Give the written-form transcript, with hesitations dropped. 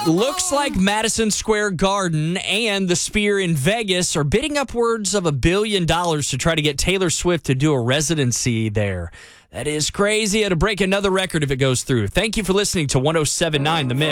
Looks like Madison Square Garden and the Sphere in Vegas are bidding upwards of $1 billion to try to get Taylor Swift to do a residency there. That is crazy. It'll break another record if it goes through. Thank you for listening to 107.9 The Mix.